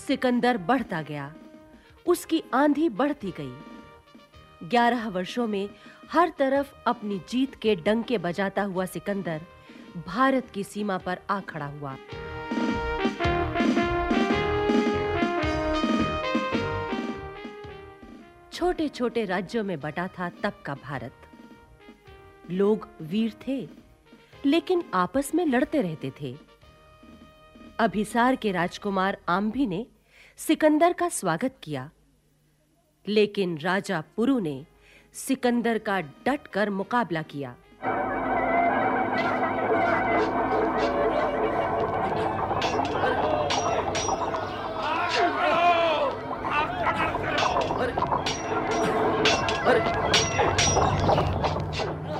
सिकंदर बढ़ता गया, उसकी आंधी बढ़ती गई। 11 वर्षों में हर तरफ अपनी जीत के डंके बजाता हुआ सिकंदर भारत की सीमा पर आ खड़ा हुआ। छोटे-छोटे राज्यों में बटा था तब का भारत। लोग वीर थे, लेकिन आपस में लड़ते रहते थे। अभिसार के राजकुमार आम्भी ने सिकंदर का स्वागत किया, लेकिन राजा पुरु ने सिकंदर का डटकर मुकाबला किया।